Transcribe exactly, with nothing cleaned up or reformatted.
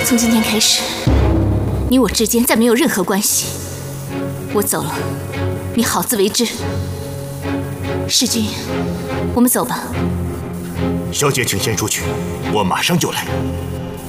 从今天开始，你我之间再没有任何关系。我走了，你好自为之。世君，我们走吧。 小姐，请先出去，我马上就来。